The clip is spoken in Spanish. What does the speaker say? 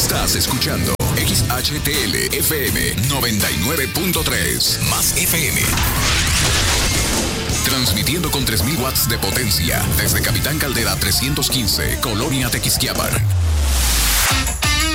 Estás escuchando XHTL FM 99.3 más FM. Transmitiendo con 3000 watts de potencia desde Capitán Caldera 315, Colonia Tequisquiapan.